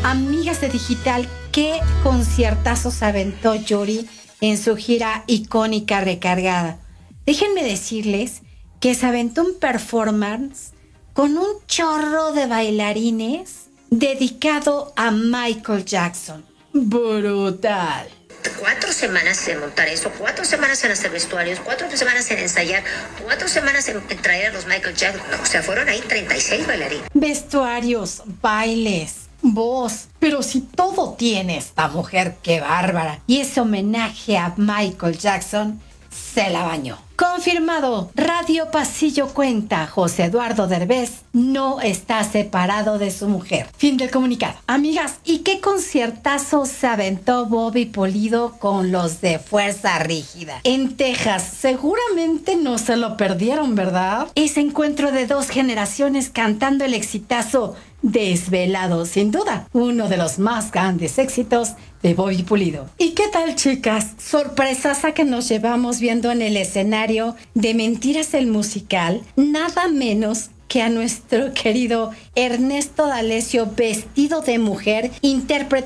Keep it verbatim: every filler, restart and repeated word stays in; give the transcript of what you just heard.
Amigas de Digital, ¿qué conciertazos aventó Yuri en su gira icónica Recargada? Déjenme decirles que se aventó un performance con un chorro de bailarines dedicado a Michael Jackson. Brutal. Cuatro semanas en montar eso, cuatro semanas en hacer vestuarios, cuatro semanas en ensayar, cuatro semanas en, en traer a los Michael Jackson. O sea, fueron ahí treinta y seis bailarines. Vestuarios, bailes, voz. Pero si todo tiene esta mujer, qué bárbara. Y ese homenaje a Michael Jackson se la bañó. Confirmado, Radio Pasillo cuenta, José Eduardo Derbez no está separado de su mujer. Fin del comunicado. Amigas, ¿y qué conciertazo se aventó Bobby Pulido con los de Fuerza Rígida en Texas? Seguramente no se lo perdieron, ¿verdad? Ese encuentro de dos generaciones cantando el exitazo Desvelado, sin duda, uno de los más grandes éxitos de Bobby Pulido. ¿Y qué tal, chicas? Sorpresas a que nos llevamos viendo en el escenario de Mentiras el Musical, nada menos que a nuestro querido Ernesto D'Alessio vestido de mujer, interpretando